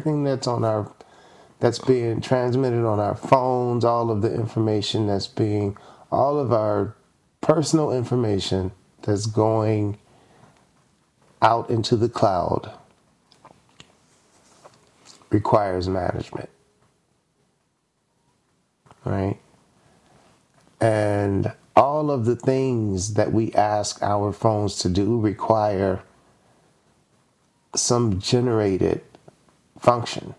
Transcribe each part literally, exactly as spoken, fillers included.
everything that's on our that's being transmitted on our phones, all of the information that's being, all of our personal information that's going out into the cloud requires management, right? And all of the things that we ask our phones to do require some generated function.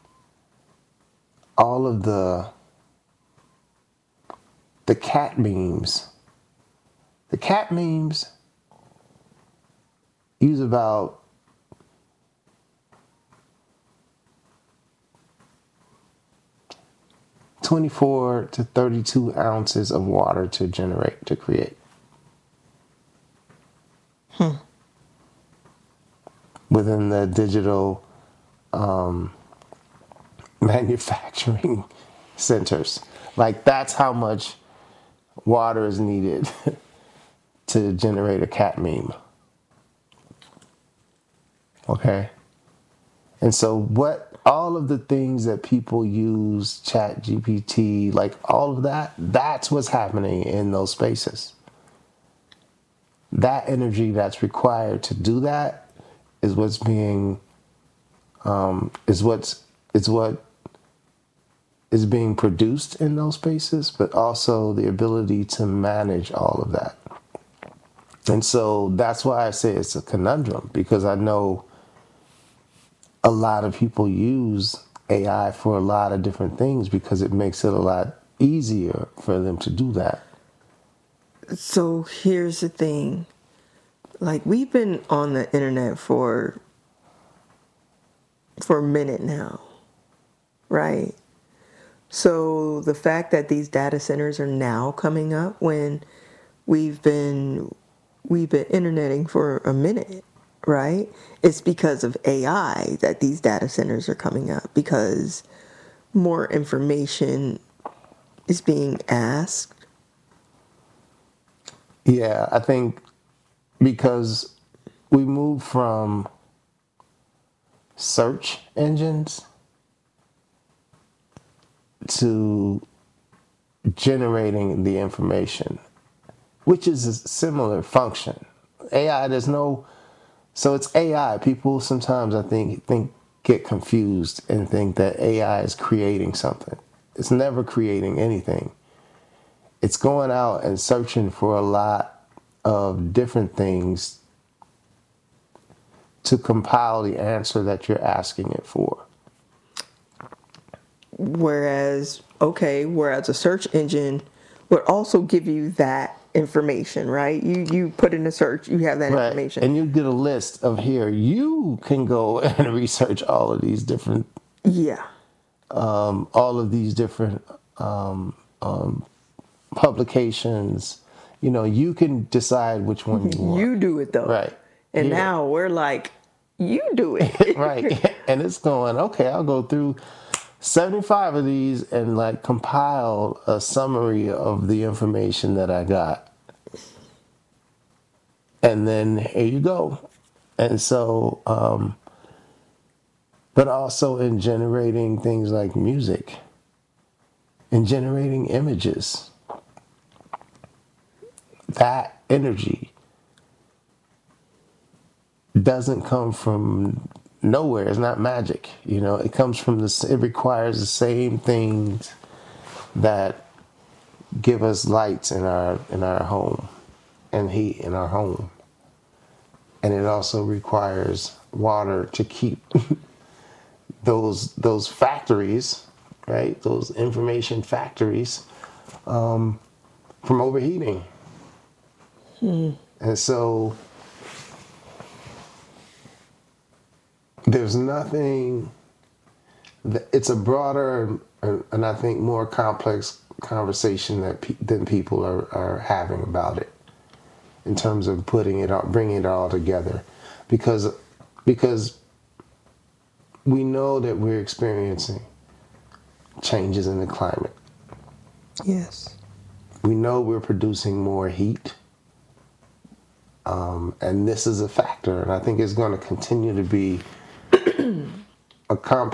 All of the the cat memes, the cat memes use about twenty-four to thirty-two ounces of water to generate, to create. Hmm. Within the digital um, manufacturing centers. Like, that's how much water is needed to generate a cat meme. Okay? And so what, all of the things that people use, Chat G P T, like all of that, that's what's happening in those spaces. That energy that's required to do that is what's being, um, is what's, is what is being produced in those spaces, but also the ability to manage all of that. And so that's why I say it's a conundrum, because I know a lot of people use A I for a lot of different things because it makes it a lot easier for them to do that. So here's the thing. Like, we've been on the internet for for a minute now, right? So the fact that these data centers are now coming up when we've been we've been interneting for a minute, right? It's because of A I that these data centers are coming up, because more information is being asked. Yeah, I think because we moved from search engines to generating the information, which is a similar function. A I, there's no, so it's A I. People sometimes, I think, think get confused and think that A I is creating something. It's never creating anything. It's going out and searching for a lot of different things to compile the answer that you're asking it for. Whereas, okay, whereas a search engine would also give you that information, right? You you put in a search, you have that Right. information. And you get a list of here. You can go and research all of these different, Yeah. um, all of these different um, um, publications. You know, you can decide which one you want. You do it though. Right. And Yeah. now we're like, you do it. Right. And it's going, okay, I'll go through seventy-five of these and like compile a summary of the information that I got. And then here you go. And so, um, but also in generating things like music, in generating images, that energy doesn't come from nowhere. It's not magic. You know, it comes from this, it requires the same things that give us lights in our, in our home and heat in our home. And it also requires water to keep those, those factories, right? Those information factories, um, from overheating. Hmm. And so there's nothing, that, it's a broader and, and I think more complex conversation that pe- than people are, are having about it in terms of putting it all, bringing it all together, because because we know that we're experiencing changes in the climate. Yes. We know we're producing more heat. Um, and this is a factor, and I think it's going to continue to be a complex